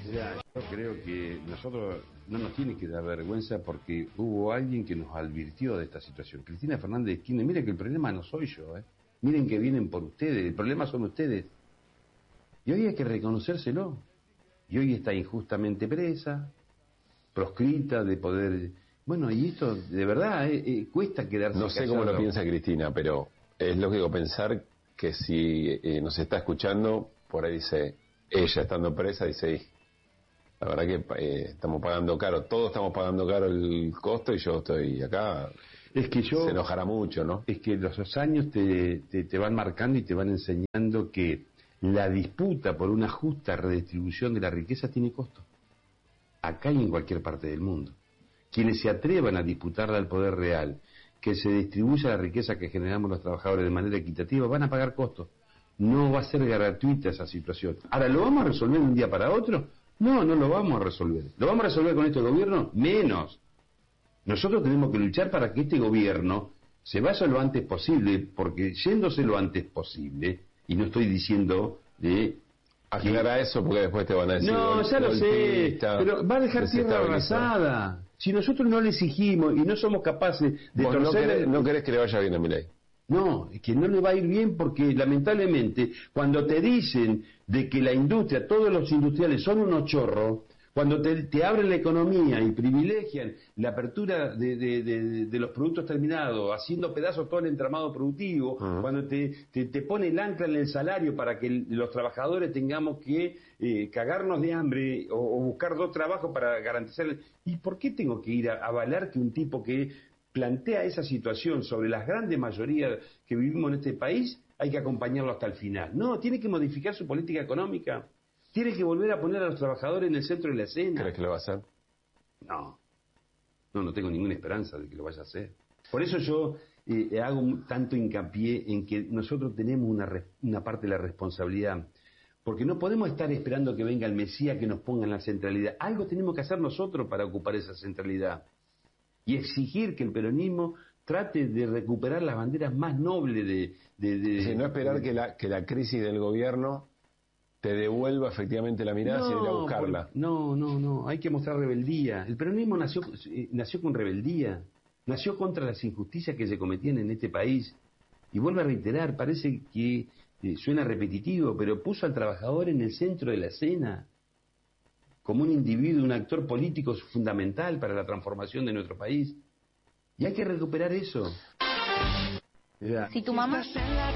Mira, yo creo que nosotros no nos tiene que dar vergüenza porque hubo alguien que nos advirtió de esta situación. Cristina Fernández de Kirchner, mire que el problema no soy yo, miren que vienen por ustedes, el problema son ustedes. Y hoy hay que reconocérselo. Y hoy está injustamente presa, proscrita de poder... Bueno, y esto de verdad cuesta quedarse No sé callado. cómo lo piensa Cristina, pero es lógico pensar que si nos está escuchando, por ahí dice, ella estando presa, dice, la verdad que estamos pagando caro, todos estamos pagando caro el costo y yo estoy acá. Es que se enojará mucho, ¿no? Es que los años te van marcando y te van enseñando que la disputa por una justa redistribución de la riqueza tiene costo. Acá y en cualquier parte del mundo. Quienes se atrevan a disputarla al poder real, que se distribuya la riqueza que generamos los trabajadores de manera equitativa, van a pagar costos. No va a ser gratuita esa situación. Ahora, ¿lo vamos a resolver de un día para otro? No, no lo vamos a resolver. ¿Lo vamos a resolver con este gobierno? Menos. Nosotros tenemos que luchar para que este gobierno se vaya lo antes posible, porque yéndose lo antes posible, y no estoy diciendo de... Aclara eso porque después te van a decir... No, ya lo sé, pero va a dejar tierra arrasada. Si nosotros no le exigimos y no somos capaces de torcer... No querés que le vaya bien a Milei. No, es que no le va a ir bien porque lamentablemente cuando te dicen de que la industria, todos los industriales son unos chorros, cuando te abren la economía y privilegian la apertura de los productos terminados, haciendo pedazos todo el entramado productivo, cuando te pone el ancla en el salario para que los trabajadores tengamos que cagarnos de hambre o buscar dos trabajos para garantizar... ¿Y por qué tengo que ir a avalar que un tipo que plantea esa situación sobre las grandes mayorías que vivimos en este país, hay que acompañarlo hasta el final? No, tiene que modificar su política económica. Tiene que volver a poner a los trabajadores en el centro de la escena. ¿Crees que lo va a hacer? No tengo ninguna esperanza de que lo vaya a hacer. Por eso yo hago tanto hincapié en que nosotros tenemos una parte de la responsabilidad. Porque no podemos estar esperando que venga el Mesías que nos ponga en la centralidad. Algo tenemos que hacer nosotros para ocupar esa centralidad. Y exigir que el peronismo trate de recuperar las banderas más nobles de no esperar que la crisis del gobierno te devuelva efectivamente la mirada y ir a buscarla. No, hay que mostrar rebeldía. El peronismo nació con rebeldía, nació contra las injusticias que se cometían en este país. Y vuelvo a reiterar, parece que suena repetitivo, pero puso al trabajador en el centro de la escena, como un individuo, un actor político fundamental para la transformación de nuestro país. Y hay que recuperar eso. Si tu mamá...